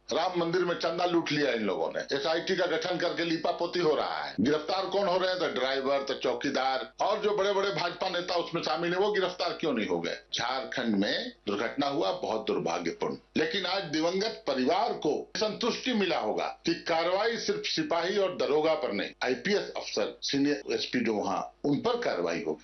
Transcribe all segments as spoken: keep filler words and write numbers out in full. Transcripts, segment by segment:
राम मंदिर में चंदा लूट लिया इन लोगों ने। एसआईटी का गठन करके लीपापोती हो रहा है। गिरफ्तार कौन हो रहे हैं? तो ड्राइवर, तो चौकीदार और जो बड़े बड़े भाजपा नेता उसमें शामिल है वो गिरफ्तार क्यों नहीं हो गए? झारखंड में दुर्घटना हुआ, बहुत दुर्भाग्यपूर्ण, लेकिन आज दिवंगत परिवार को संतुष्टि मिला होगा कि कार्रवाई सिर्फ सिपाही और दरोगा पर नहीं, आईपीएस अफसर, सीनियर एसपी जो वहां, उन पर कार्रवाई होगी।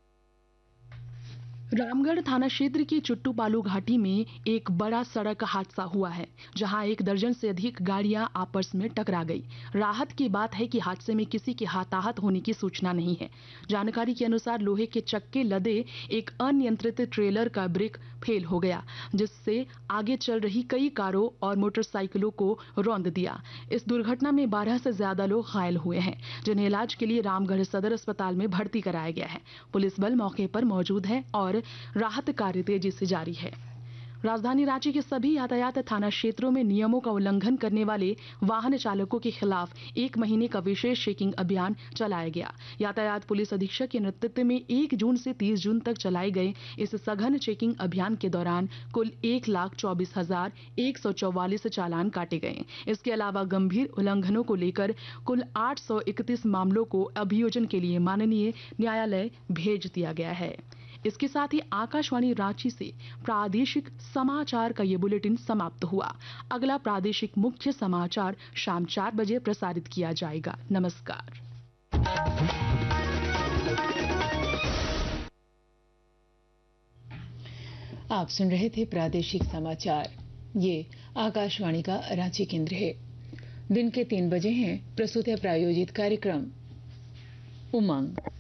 रामगढ़ थाना क्षेत्र की चुट्टू पालू घाटी में एक बड़ा सड़क हादसा हुआ है, जहां एक दर्जन से अधिक गाड़ियां आपस में टकरा गई। राहत की बात है कि हादसे में किसी के हताहत होने की सूचना नहीं है। जानकारी के अनुसार लोहे के चक्के लदे एक अनियंत्रित ट्रेलर का ब्रेक फेल हो गया, जिससे आगे चल रही कई कारों और मोटरसाइकिलों को रौंद दिया। इस दुर्घटना में बारह से ज्यादा लोग घायल हुए हैं, जिन्हें इलाज के लिए रामगढ़ सदर अस्पताल में भर्ती कराया गया है। पुलिस बल मौके पर मौजूद है और राहत कार्य तेजी से जारी है। राजधानी रांची के सभी यातायात थाना क्षेत्रों में नियमों का उल्लंघन करने वाले वाहन चालकों के खिलाफ एक महीने का विशेष चेकिंग अभियान चलाया गया। यातायात पुलिस अधीक्षक के नेतृत्व में एक जून से तीस जून तक चलाए गए इस सघन चेकिंग अभियान के दौरान कुल एक लाख चौबीस हजार एक सौ चौवालीस चालान काटे गए। इसके अलावा गंभीर उल्लंघनों को लेकर कुल आठ सौ इकतीस मामलों को अभियोजन के लिए माननीय न्यायालय भेज दिया गया है। इसके साथ ही आकाशवाणी रांची से प्रादेशिक समाचार का ये बुलेटिन समाप्त हुआ। अगला प्रादेशिक मुख्य समाचार शाम चार बजे प्रसारित किया जाएगा। नमस्कार। आप सुन रहे थे प्रादेशिक समाचार। ये आकाशवाणी का रांची केंद्र है। दिन के तीन बजे हैं। प्रस्तुत है प्रायोजित कार्यक्रम उमंग।